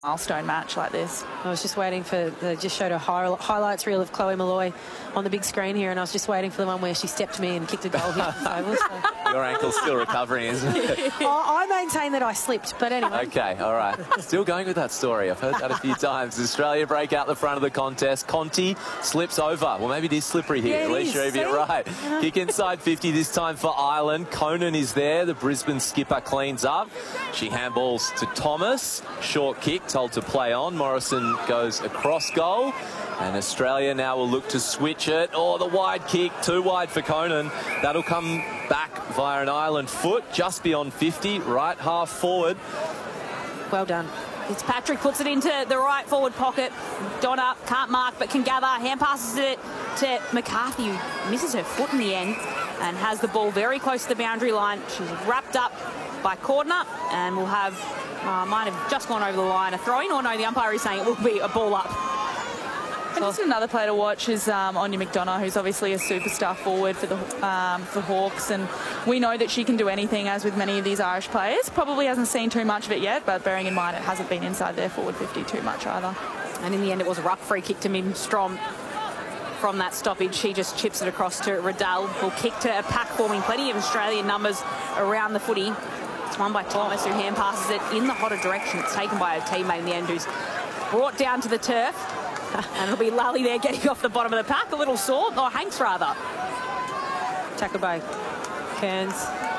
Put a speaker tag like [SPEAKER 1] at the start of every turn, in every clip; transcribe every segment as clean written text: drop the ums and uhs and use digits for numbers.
[SPEAKER 1] milestone match like this.
[SPEAKER 2] I was just waiting for, they just showed a highlights reel of Chloe Molloy on the big screen here, and I was just waiting for the one where she stepped me and kicked a goal here.
[SPEAKER 3] Your ankle's still recovering, isn't it?
[SPEAKER 2] I maintain that I slipped, but anyway.
[SPEAKER 3] Okay, all right. Still going with that story. I've heard that a few times. Australia break out the front of the contest. Conti slips over. Well, maybe it is slippery here.
[SPEAKER 2] Yeah,
[SPEAKER 3] Alicia Evian, right. Kick inside 50 this time for Ireland. Conan is there. The Brisbane skipper cleans up. She handballs to Thomas. Short kick, told to play on. Morrison goes across goal. And Australia now will look to switch it. Oh, the wide kick, too wide for Conan. That'll come back via an Ireland foot, just beyond 50, right half forward.
[SPEAKER 2] Well done.
[SPEAKER 4] Fitzpatrick puts it into the right forward pocket. Donna can't mark but can gather. Hand passes it to McCarthy, who misses her foot in the end and has the ball very close to the boundary line. She's wrapped up by Cordner and will have, might have just gone over the line. A throw-in, or no, the umpire is saying it will be a ball up.
[SPEAKER 1] And just another player to watch is Anya McDonough, who's obviously a superstar forward for the Hawks, and we know that she can do anything, as with many of these Irish players. Probably hasn't seen too much of it yet, but bearing in mind it hasn't been inside their forward 50 too much either.
[SPEAKER 4] And in the end, it was a ruck free kick to Mim Strom. From that stoppage, she just chips it across to Riddell, who'll kick to a pack, forming plenty of Australian numbers around the footy. It's won by Thomas, who hand passes it in the hotter direction. It's taken by her teammate in the end, who's brought down to the turf. And it'll be Lally there getting off the bottom of the pack. A little sore, or Hanks rather.
[SPEAKER 2] Tackled by Kearns.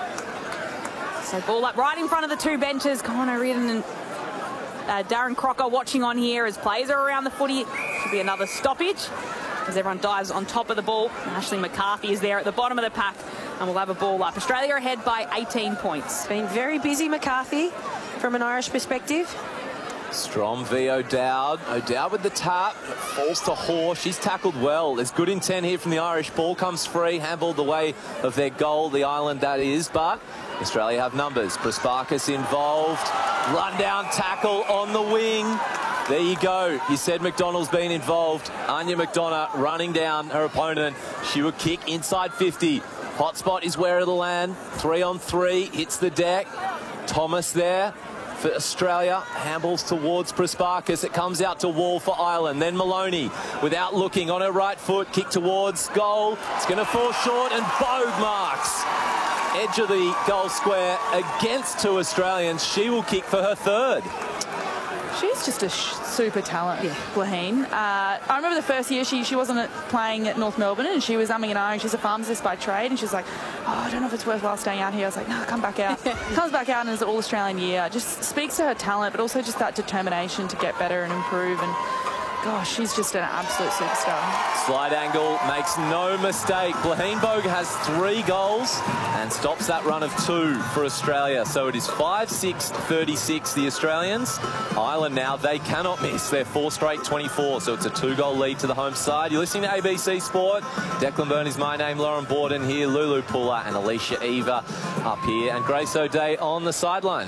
[SPEAKER 4] So ball up right in front of the two benches. Connor Reardon and Darren Crocker watching on here as players are around the footy. Should be another stoppage as everyone dives on top of the ball. Ashley McCarthy is there at the bottom of the pack and we'll have a ball up. Australia ahead by 18 points.
[SPEAKER 2] Been very busy, McCarthy, from an Irish perspective.
[SPEAKER 3] Strom v O'Dowd. O'Dowd with the tap. Falls to Hoare. She's tackled well. There's good intent here from the Irish. Ball comes free. Handballed the way of their goal, the Ireland that is. But Australia have numbers. Prasparkas involved. Run down tackle on the wing. There you go. You said McDonald's been involved. Anya McDonough running down her opponent. She would kick inside 50. Hotspot is where it'll land. 3-on-3. Hits the deck. Thomas there for Australia, handballs towards Prasparkas. It comes out to Wall for Ireland. Then Maloney, without looking, on her right foot, kick towards goal. It's going to fall short, and Bogue marks. Edge of the goal square against two Australians. She will kick for her third.
[SPEAKER 1] She's just a super talent, Blaheen. I remember the first year she wasn't playing at North Melbourne and she was umming and ahhing. She's a pharmacist by trade and she's like, oh, I don't know if it's worthwhile staying out here. I was like, no, come back out. Comes back out and is an All-Australian year. Just speaks to her talent, but also just that determination to get better and improve. And gosh, she's just an absolute superstar.
[SPEAKER 3] Slide angle, makes no mistake. Blaheen Bogue has 3 goals and stops that run of 2 for Australia. So it is 5-6-36, the Australians. Ireland now, they cannot miss. They're 4 straight 24, so it's a 2-goal lead to the home side. You're listening to ABC Sport. Declan Byrne is my name, Lauren Borden here, Lulu Puller and Alicia Eva up here, and Grace O'Day on the sideline.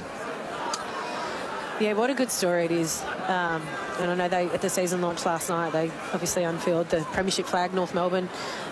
[SPEAKER 2] Yeah, what a good story it is. And I know they, at the season launch last night, they obviously unfurled the premiership flag, North Melbourne,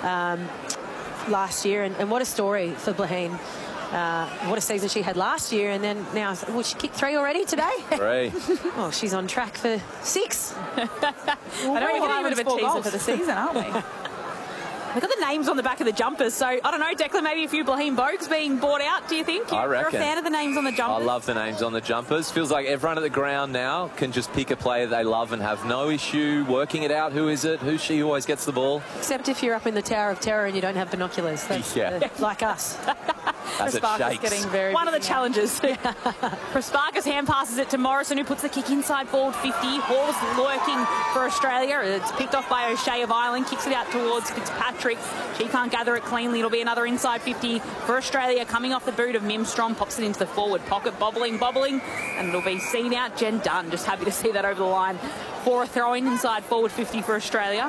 [SPEAKER 2] last year. And what a story for Blaheen. What a season she had last year. And then now, well, she kicked 3 already today?
[SPEAKER 3] 3.
[SPEAKER 2] Oh, she's on track for 6.
[SPEAKER 1] I know we're getting a bit of a teaser for the season, aren't we?
[SPEAKER 4] They've got the names on the back of the jumpers, so I don't know, Declan, maybe a few Blaheen Bogues being bought out, do you think?
[SPEAKER 3] I reckon.
[SPEAKER 4] You're a fan of the names on the jumpers?
[SPEAKER 3] I love the names on the jumpers. Feels like everyone at the ground now can just pick a player they love and have no issue working it out. Who is it? Who's she who always gets the ball?
[SPEAKER 2] Except if you're up in the Tower of Terror and you don't have binoculars. That's like us.
[SPEAKER 3] As it shakes.
[SPEAKER 1] Getting very
[SPEAKER 4] one of the challenges. Prasparkas hand passes it to Morrison, who puts the kick inside forward 50. Hall's lurking for Australia. It's picked off by O'Shea of Ireland. Kicks it out towards Fitzpatrick. She can't gather it cleanly. It'll be another inside 50 for Australia. Coming off the boot of Mim Strom, pops it into the forward pocket. Bobbling. And it'll be seen out. Jen Dunn. Just happy to see that over the line for a throw-in inside forward 50 for Australia.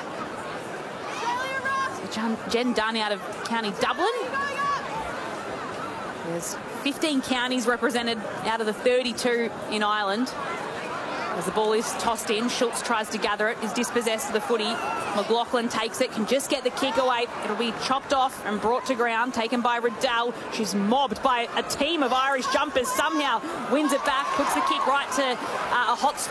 [SPEAKER 4] So Jen Dunn out of County Dublin. There's 15 counties represented out of the 32 in Ireland. As the ball is tossed in, Schultz tries to gather it, is dispossessed of the footy. McLaughlin takes it, can just get the kick away. It'll be chopped off and brought to ground, taken by Riddell. She's mobbed by a team of Irish jumpers, somehow wins it back, puts the kick right to a hot spot